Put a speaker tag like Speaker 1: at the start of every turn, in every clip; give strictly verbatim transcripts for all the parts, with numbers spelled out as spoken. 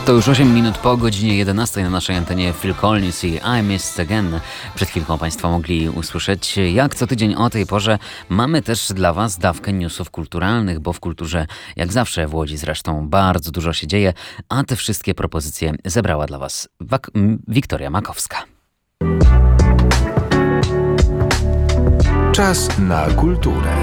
Speaker 1: To już osiem minut po godzinie jedenastej na naszej antenie Phil Collins i I Miss Again. Przed chwilką Państwo mogli usłyszeć, jak co tydzień o tej porze mamy też dla Was dawkę newsów kulturalnych, bo w kulturze, jak zawsze w Łodzi zresztą, bardzo dużo się dzieje, a te wszystkie propozycje zebrała dla Was Wak- Wiktoria Makowska.
Speaker 2: Czas na kulturę.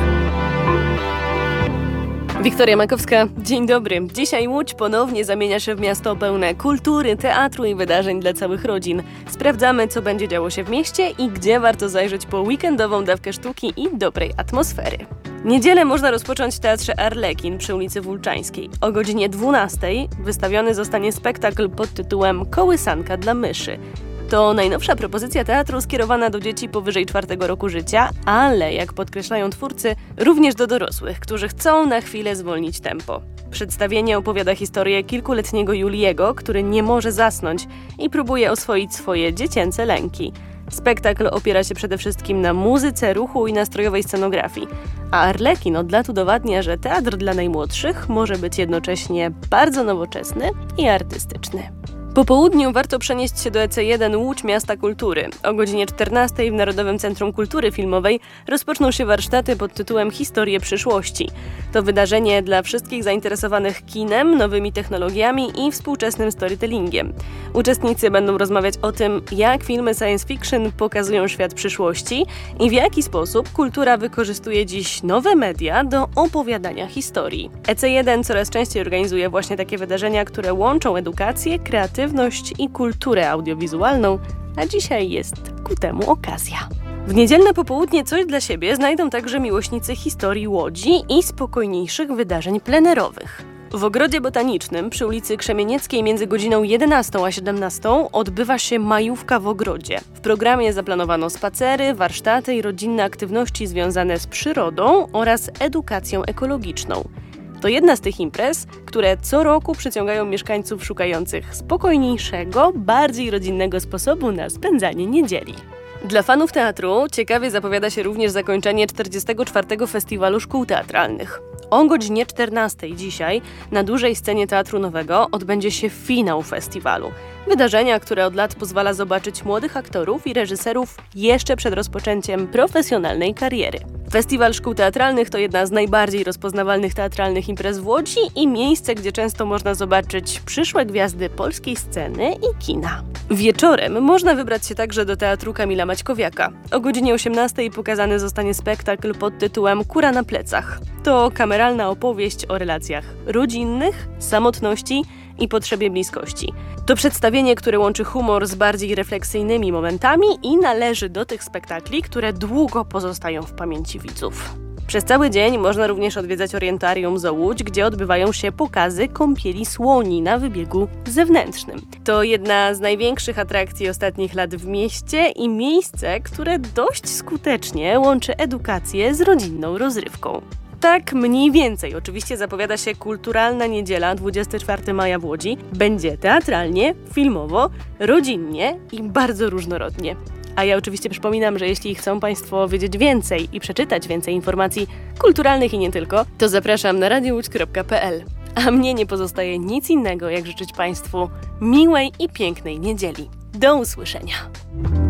Speaker 3: Wiktoria Makowska, dzień dobry. Dzisiaj Łódź ponownie zamienia się w miasto pełne kultury, teatru i wydarzeń dla całych rodzin. Sprawdzamy, co będzie działo się w mieście i gdzie warto zajrzeć po weekendową dawkę sztuki i dobrej atmosfery. Niedzielę można rozpocząć w Teatrze Arlekin przy ulicy Wólczańskiej. O godzinie dwunastej wystawiony zostanie spektakl pod tytułem Kołysanka dla myszy. To najnowsza propozycja teatru skierowana do dzieci powyżej czwartego roku życia, ale, jak podkreślają twórcy, również do dorosłych, którzy chcą na chwilę zwolnić tempo. Przedstawienie opowiada historię kilkuletniego Juliego, który nie może zasnąć i próbuje oswoić swoje dziecięce lęki. Spektakl opiera się przede wszystkim na muzyce, ruchu i nastrojowej scenografii, a Arlekin od lat udowadnia, że teatr dla najmłodszych może być jednocześnie bardzo nowoczesny i artystyczny. Po południu warto przenieść się do E C jeden Łódź Miasta Kultury. O godzinie czternastej w Narodowym Centrum Kultury Filmowej rozpoczną się warsztaty pod tytułem Historie przyszłości. To wydarzenie dla wszystkich zainteresowanych kinem, nowymi technologiami i współczesnym storytellingiem. Uczestnicy będą rozmawiać o tym, jak filmy science fiction pokazują świat przyszłości i w jaki sposób kultura wykorzystuje dziś nowe media do opowiadania historii. E C jeden coraz częściej organizuje właśnie takie wydarzenia, które łączą edukację, kreatywność i kulturę audiowizualną, a dzisiaj jest ku temu okazja. W niedzielne popołudnie coś dla siebie znajdą także miłośnicy historii Łodzi i spokojniejszych wydarzeń plenerowych. W Ogrodzie Botanicznym przy ulicy Krzemienieckiej między godziną jedenastą a siedemnastą odbywa się Majówka w Ogrodzie. W programie zaplanowano spacery, warsztaty i rodzinne aktywności związane z przyrodą oraz edukacją ekologiczną. To jedna z tych imprez, które co roku przyciągają mieszkańców szukających spokojniejszego, bardziej rodzinnego sposobu na spędzanie niedzieli. Dla fanów teatru ciekawie zapowiada się również zakończenie czterdziestego czwartego Festiwalu Szkół Teatralnych. O godzinie czternastej dzisiaj na dużej scenie Teatru Nowego odbędzie się finał festiwalu. Wydarzenia, które od lat pozwala zobaczyć młodych aktorów i reżyserów jeszcze przed rozpoczęciem profesjonalnej kariery. Festiwal Szkół Teatralnych to jedna z najbardziej rozpoznawalnych teatralnych imprez w Łodzi i miejsce, gdzie często można zobaczyć przyszłe gwiazdy polskiej sceny i kina. Wieczorem można wybrać się także do Teatru Kamila Maćkowiaka. O godzinie osiemnastej pokazany zostanie spektakl pod tytułem Kura na plecach. To kameralna opowieść o relacjach rodzinnych, samotności i potrzebie bliskości. To przedstawienie, które łączy humor z bardziej refleksyjnymi momentami i należy do tych spektakli, które długo pozostają w pamięci widzów. Przez cały dzień można również odwiedzać Orientarium Zoo Łódź, gdzie odbywają się pokazy kąpieli słoni na wybiegu zewnętrznym. To jedna z największych atrakcji ostatnich lat w mieście i miejsce, które dość skutecznie łączy edukację z rodzinną rozrywką. Tak mniej więcej oczywiście zapowiada się kulturalna niedziela dwudziestego czwartego maja w Łodzi. Będzie teatralnie, filmowo, rodzinnie i bardzo różnorodnie. A ja oczywiście przypominam, że jeśli chcą Państwo wiedzieć więcej i przeczytać więcej informacji kulturalnych i nie tylko, to zapraszam na radio łódź kropka p l. A mnie nie pozostaje nic innego, jak życzyć Państwu miłej i pięknej niedzieli. Do usłyszenia!